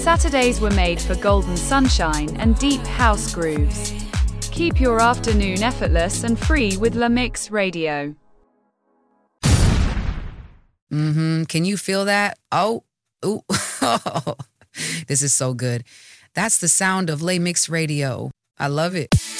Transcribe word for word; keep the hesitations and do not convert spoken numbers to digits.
Saturdays were made for golden sunshine and deep house grooves. Keep your afternoon effortless and free with La Mix Radio. Mm-hmm. Can you feel that? Oh, ooh. This is so good. That's the sound of La Mix Radio. I love it.